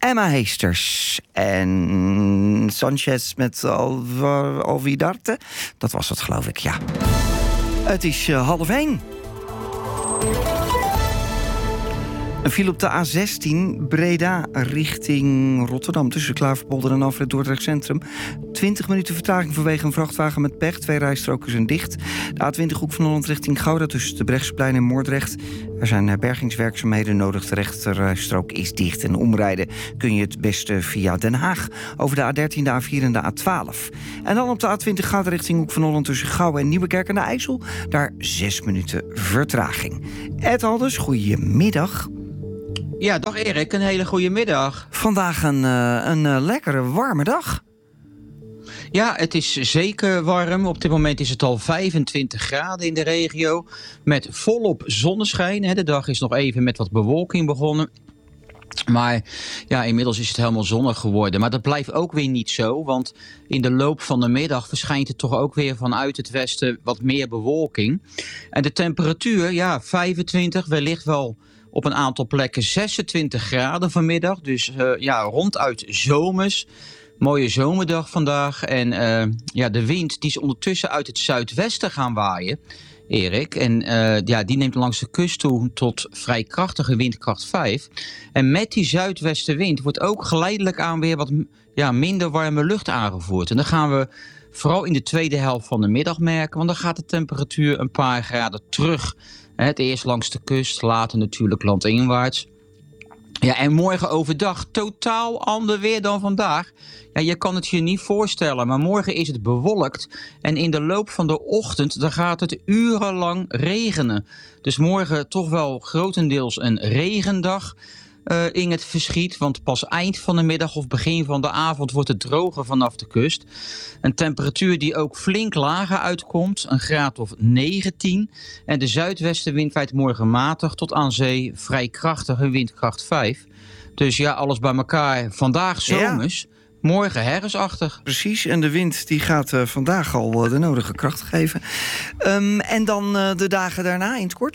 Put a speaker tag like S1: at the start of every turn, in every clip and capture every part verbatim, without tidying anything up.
S1: Emma Heesters en Sanchez met Al- Alvidarte. Dat was het, geloof ik, ja. Het is uh, half één. Een file op de A zestien, Breda richting Rotterdam. Tussen Klaverpolder en Alfred Dordrecht Centrum. twintig minuten vertraging vanwege een vrachtwagen met pech. Twee rijstroken zijn dicht. De A twintig Hoek van Holland richting Gouda tussen de Brechtseplein en Moordrecht. Er zijn bergingswerkzaamheden nodig. De rechterrijstrook is dicht. En omrijden kun je het beste via Den Haag. Over de A dertien, de A vier en de A twaalf. En dan op de A twintig Gouda richting Hoek van Holland tussen Gouwen en Nieuwekerk en de IJssel. Daar zes minuten vertraging. Ed Alders, goedemiddag.
S2: Ja, dag Erik, een hele goede middag.
S1: Vandaag een, uh, een uh, lekkere, warme dag.
S2: Ja, het is zeker warm. Op dit moment is het al vijfentwintig graden in de regio. Met volop zonneschijn. De dag is nog even met wat bewolking begonnen. Maar ja, inmiddels is het helemaal zonnig geworden. Maar dat blijft ook weer niet zo. Want in de loop van de middag verschijnt het toch ook weer vanuit het westen wat meer bewolking. En de temperatuur, ja, vijfentwintig, wellicht wel op een aantal plekken zesentwintig graden vanmiddag. Dus uh, ja, ronduit zomers. Mooie zomerdag vandaag. En uh, ja, de wind die is ondertussen uit het zuidwesten gaan waaien, Erik. En uh, ja, die neemt langs de kust toe tot vrij krachtige windkracht vijf. En met die zuidwestenwind wordt ook geleidelijk aan weer wat ja, minder warme lucht aangevoerd. En dan gaan we vooral in de tweede helft van de middag merken. Want dan gaat de temperatuur een paar graden terug. Het eerst langs de kust, later natuurlijk landinwaarts. Ja, en morgen overdag totaal ander weer dan vandaag. Ja, je kan het je niet voorstellen, maar morgen is het bewolkt. En in de loop van de ochtend dan gaat het urenlang regenen. Dus morgen toch wel grotendeels een regendag uh, in het verschiet. Want pas eind van de middag of begin van de avond wordt het droger vanaf de kust. Een temperatuur die ook flink lager uitkomt, een graad of negentien. En de zuidwestenwind waait morgen matig tot aan zee vrij krachtige windkracht vijf. Dus ja, alles bij elkaar. Vandaag zomers, ja. Morgen herfstachtig.
S1: Precies, en de wind die gaat uh, vandaag al uh, de nodige kracht geven. Um, en dan uh, de dagen daarna in het kort?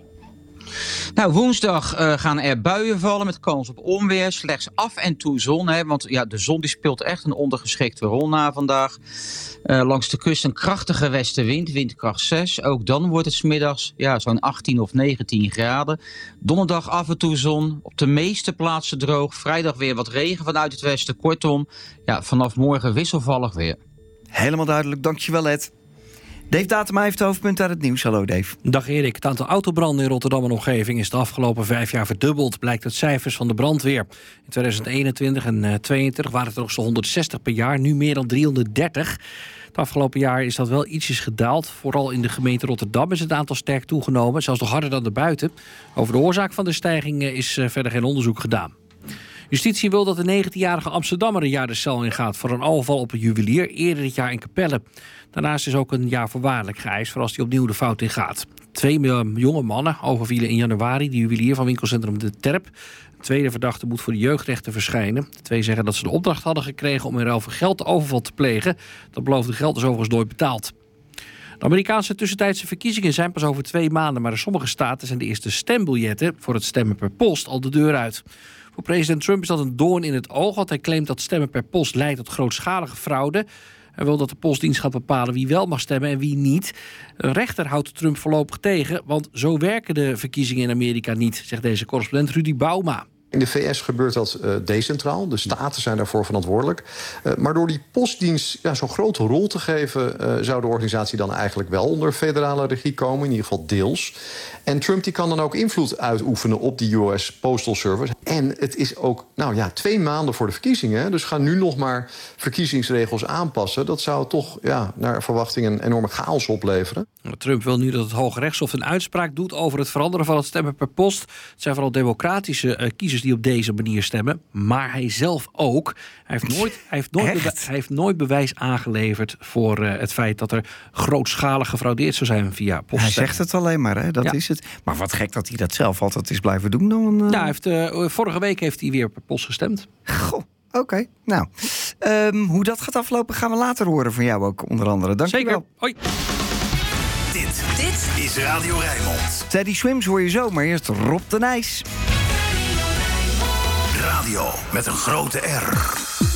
S2: Nou, woensdag uh, gaan er buien vallen met kans op onweer. Slechts af en toe zon, hè, want ja, de zon die speelt echt een ondergeschikte rol na vandaag. Uh, langs de kust een krachtige westenwind, windkracht zes. Ook dan wordt het 's middags ja, zo'n achttien of negentien graden. Donderdag af en toe zon, op de meeste plaatsen droog. Vrijdag weer wat regen vanuit het westen. Kortom, ja, vanaf morgen wisselvallig weer.
S1: Helemaal duidelijk, dankjewel Ed. Dave Datema heeft de hoofdpunten uit het nieuws. Hallo Dave.
S3: Dag Erik. Het aantal autobranden in Rotterdam en omgeving is de afgelopen vijf jaar verdubbeld, blijkt uit cijfers van de brandweer. In tweeduizend eenentwintig en tweeduizend tweeëntwintig waren het er nog zo'n honderdzestig per jaar, nu meer dan driehonderddertig. Het afgelopen jaar is dat wel ietsjes gedaald. Vooral in de gemeente Rotterdam is het aantal sterk toegenomen, zelfs nog harder dan daarbuiten. Over de oorzaak van de stijging is verder geen onderzoek gedaan. Justitie wil dat de negentienjarige Amsterdammer een jaar de cel ingaat voor een overval op een juwelier eerder dit jaar in Capelle. Daarnaast is ook een jaar voorwaardelijk geëist voor als hij opnieuw de fout ingaat. Twee jonge mannen overvielen in januari de juwelier van winkelcentrum De Terp. Een tweede verdachte moet voor de jeugdrechter verschijnen. De twee zeggen dat ze de opdracht hadden gekregen om in ruil voor geld de overval te plegen. Dat beloofde geld is overigens nooit betaald. De Amerikaanse tussentijdse verkiezingen zijn pas over twee maanden, maar in sommige staten zijn de eerste stembiljetten voor het stemmen per post al de deur uit. Voor president Trump is dat een doorn in het oog, want hij claimt dat stemmen per post leidt tot grootschalige fraude. Hij wil dat de postdienst gaat bepalen wie wel mag stemmen en wie niet. Een rechter houdt Trump voorlopig tegen, want zo werken de verkiezingen in Amerika niet, zegt deze correspondent Rudy Bauma.
S4: In de V S gebeurt dat uh, decentraal. De staten zijn daarvoor verantwoordelijk. Uh, maar door die postdienst ja, zo'n grote rol te geven, Uh, zou de organisatie dan eigenlijk wel onder federale regie komen. In ieder geval deels. En Trump die kan dan ook invloed uitoefenen op die U S Postal Service. En het is ook nou ja, twee maanden voor de verkiezingen. Dus gaan nu nog maar verkiezingsregels aanpassen. Dat zou toch ja, naar verwachting een enorme chaos opleveren.
S3: Trump wil nu dat het Hoge Rechtshof een uitspraak doet over het veranderen van het stemmen per post. Het zijn vooral democratische uh, kiezers die op deze manier stemmen. Maar hij zelf ook. Hij heeft nooit, hij heeft nooit, bewijs, hij heeft nooit bewijs aangeleverd voor uh, het feit dat er grootschalig gefraudeerd zou zijn via post.
S1: Hij zegt het alleen maar, hè? Dat ja. is het. Maar wat gek dat hij dat zelf altijd is blijven doen dan. Uh...
S3: Ja, hij heeft, uh, vorige week heeft hij weer per post gestemd.
S1: Goh. Oké, okay, nou. Um, hoe dat gaat aflopen gaan we later horen van jou ook, onder andere. Dank
S3: Zeker.
S1: je wel.
S3: Hoi.
S5: Dit, dit is Radio Rijnmond.
S1: Teddy Swims hoor je zo, maar eerst Rob de Nijs.
S5: Radio Radio met een grote R.